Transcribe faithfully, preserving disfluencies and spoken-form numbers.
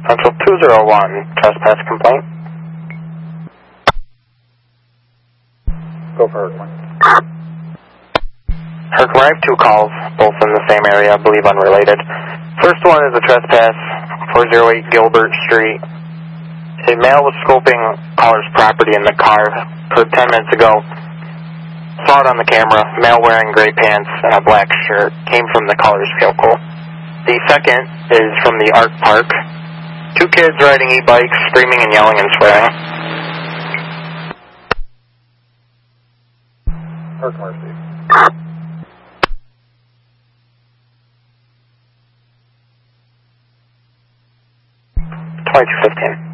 Central two zero one, trespass complaint. Go for Herkimer. Herkimer, I have two calls, both in the same area, I believe unrelated. First one is a trespass, four oh eight Gilbert Street. A male was scoping caller's property in the car for ten minutes ago. Saw it on the camera, male wearing gray pants and a black shirt, came from the caller's vehicle. The second is from the Ark Park. Two kids riding e-bikes, screaming and yelling and swearing. Herkimer, Steve. twenty-two fifteen.